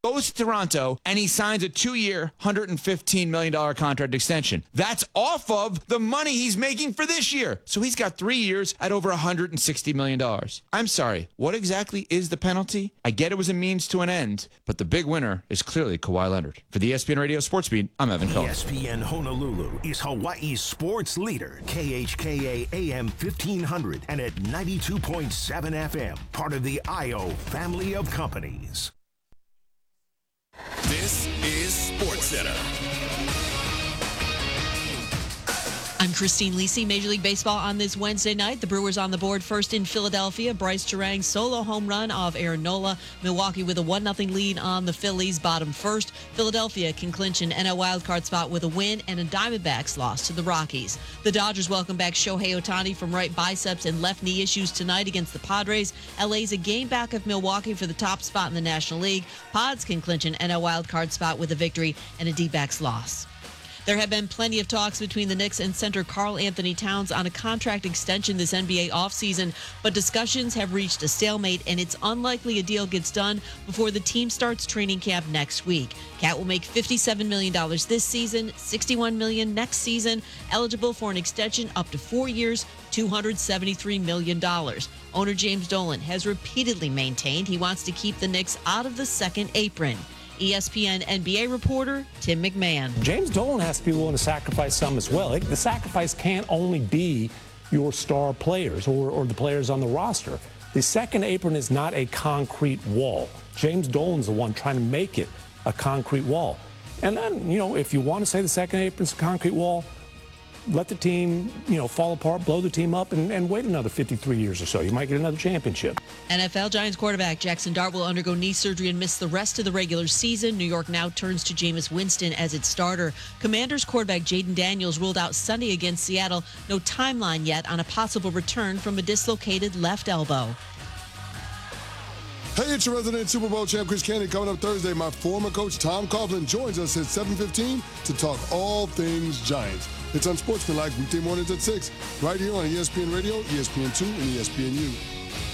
goes to Toronto, and he signs a 2-year, $115 million contract extension. That's off of the money he's making for this year. So he's got 3 years at over $160 million. I'm sorry, what exactly is the penalty? I get it was a means to an end, but the big winner is clearly Kawhi Leonard. For the ESPN Radio Sports Beat, I'm Evan Cohen. ESPN Honolulu is Hawaii's sports leader. KHKA AM 1500 and at 92.7 FM. Part of the IO family of companies. This is SportsCenter. I'm Christine Lisi. Major League Baseball on this Wednesday night. The Brewers on the board first in Philadelphia. Bryce Terang solo home run off Aaron Nola. Milwaukee with a 1-0 lead on the Phillies, bottom first. Philadelphia can clinch an NL wildcard spot with a win and a Diamondbacks loss to the Rockies. The Dodgers welcome back Shohei Ohtani from right biceps and left knee issues tonight against the Padres. LA's a game back of Milwaukee for the top spot in the National League. Pods can clinch an NL wildcard spot with a victory and a D-backs loss. There have been plenty of talks between the Knicks and center Karl Anthony Towns on a contract extension this NBA offseason, but discussions have reached a stalemate, and it's unlikely a deal gets done before the team starts training camp next week. Cat will make $57 million this season, $61 million next season, eligible for an extension up to 4 years, $273 million. Owner James Dolan has repeatedly maintained he wants to keep the Knicks out of the second apron. ESPN NBA reporter Tim McMahon. James Dolan has to be willing to sacrifice some as well. The sacrifice can't only be your star players or the players on the roster. The second apron is not a concrete wall. James Dolan's the one trying to make it a concrete wall. And then, if you want to say the second apron's a concrete wall, let the team, fall apart, blow the team up, and wait another 53 years or so. You might get another championship. NFL Giants quarterback Jackson Dart will undergo knee surgery and miss the rest of the regular season. New York now turns to Jameis Winston as its starter. Commanders quarterback Jaden Daniels ruled out Sunday against Seattle. No timeline yet on a possible return from a dislocated left elbow. Hey, it's your resident Super Bowl champ, Chris Candy. Coming up Thursday, my former coach, Tom Coughlin, joins us at 7:15 to talk all things Giants. It's Unsportsmanlike, weekday mornings at 6, right here on ESPN Radio, ESPN2, and ESPNU.